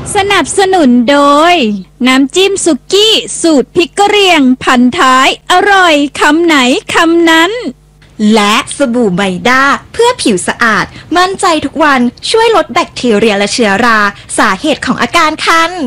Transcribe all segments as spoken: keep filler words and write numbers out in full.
สนับสนุนโดยน้ำจิ้มสุกี้สูตรพริกกะเหรี่ยงพันท้ายอร่อยคำไหนคำนั้นและสบู่ไมด้าเพื่อผิวสะอาดมั่นใจทุกวันช่วยลดแบคทีเรียและเชื้อราสาเหตุของอาการคัน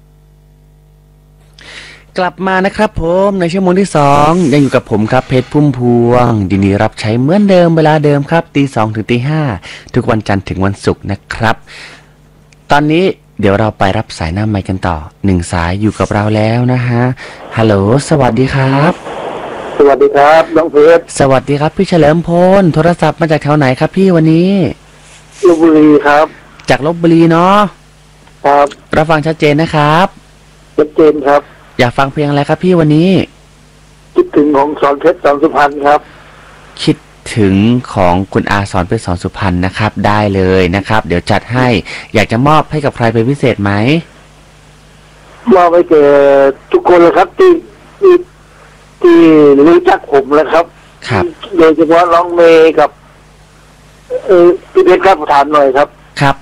กลับมานะครับผมในชั่วโมงที่สองยังอยู่กับผมครับเพชรพุ่มพวงดินดีรับใช้เหมือนเดิมเวลาเดิมครับตีสองถึงตีห้าทุกวันจันทร์ถึงวันศุกร์นะครับตอนนี้เดี๋ยวเราไปรับสายหน้าไมค์กันต่อหนึ่งสายอยู่กับเราแล้วนะฮะฮัลโหลสวัสดีครับสวัสดีครับน้องเพชรสวัสดีครับพี่เฉลิมพลโทรศัพท์มาจากแถวไหนครับพี่วันนี้ลพบุรีครับจากลพบุรีเนาะครับรับฟังชัดเจนนะครับชัดเจนครับอยากฟังเพลงอะไรครับพี่วันนี้คิดถึงของสอนเพชรสอนสุพรรณครับคิดถึงของคุณอาสอนเพชรสอนสุพรรณนะครับได้เลยนะครับเดี๋ยวจัดให้อยากจะมอบให้กับใครเป็นพิเศษไหมมอบให้แก่ทุกคนเลยครับที่ที่ที่รู้จักผมเลยครับครับโดยเฉพาะน้องเมย์กับเออพี่เพชรครับถามหน่อยครับครับ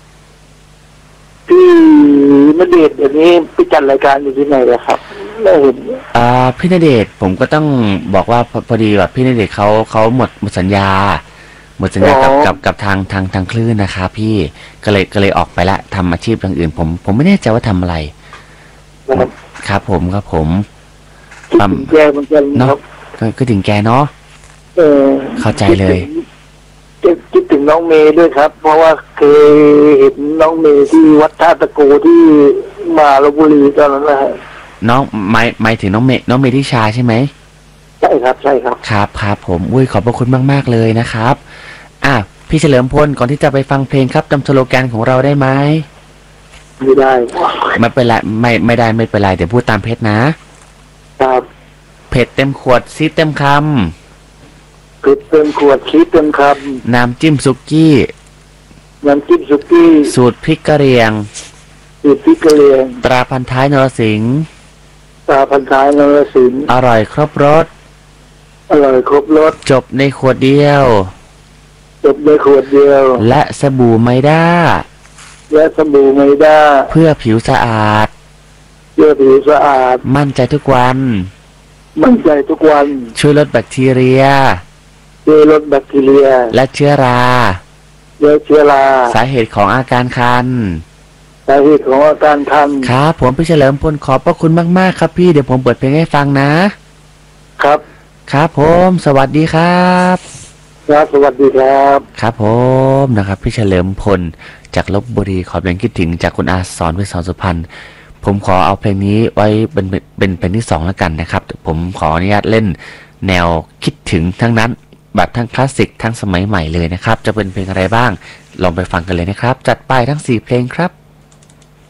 พี่ณเดชน์เดี๋ยวนี้ไปจัดรายการอยู่ที่ไหนล่ะครับไม่เห็นอ่าพี่ณเดชน์ผมก็ต้องบอกว่าพอพอดีแบบพี่ณเดชน์เขาเขาหมดหมดสัญญาหมดสัญญากับกับกับทางทางทางคลื่นนะครับพี่ก็เลยก็เลยออกไปละทำอาชีพอย่างอื่นผมผมไม่แน่ใจว่าทำอะไรครับผมครับผมปั๊มแกมันกันเนาะก็ถึงแกเนาะเออเข้าใจเลยคิดถึงน้องเมย์ด้วยครับเพราะว่าเคยเห็นน้องเมย์ที่วัดท่าตะโกที่มาลพบุรีตอนนั้นนะฮะน้องหมายหมายถึงน้องเมย์น้องเมย์ทิชาใช่ไหมใช่ครับใช่ครับครับครับผมอุ้ยขอบพระคุณมากๆเลยนะครับอ่ะพี่เฉลิมพลก่อนที่จะไปฟังเพลงครับจำสโลแกนของเราได้ไหมไม่ได้ไม่เป็นไรไม่ไม่ได้ไม่เป็นไรเดี๋ยวพูดตามเพชรนะครับเผ็ดเต็มขวดซีเต็มคำเผ็ดเต็มขวดซีเต็มคำน้ำจิ้มสุกี้น้ำจิ้มสุกี้สูตรพริกกะเหรี่ยงสูตรพริกกะเหรี่ยงตราพันท้ายนรสิงห์ตราพันท้ายนรสิงห์อร่อยครบรสอร่อยครบรสจบในขวดเดียวจบในขวดเดียวและสบู่ไมด้าและสบู่ไมด้าเพื่อผิวสะอาดเพื่อผิวสะอาดมั่นใจทุกวันมั่นใจทุกวันช่วยลดแบคทีเรียช่วยลดแบคทีเรียและเชื้อราและเชื้อราสาเหตุของอาการคันสาเหตุของอาการคันครับผมพี่เฉลิมพลขอบพระคุณมากๆครับพี่เดี๋ยวผมเปิดเพลงให้ฟังนะครับครับผมสวัสดีครับครับสวัสดีครับครับผมนะครับพี่เฉลิมพลจากลพบุรีขอเพลงคิดถึงจากคุณอาสอนเพชรสอนสุพรรณผมขอเอาเพลงนี้ไว้เป็นเป็นเพลงที่สองแล้วกันนะครับผมขออนุญาตเล่นแนวคิดถึงทั้งนั้นแบบทั้งคลาสสิกทั้งสมัยใหม่เลยนะครับจะเป็นเพลงอะไรบ้างลองไปฟังกันเลยนะครับจัดไปทั้งสี่เพลงครับ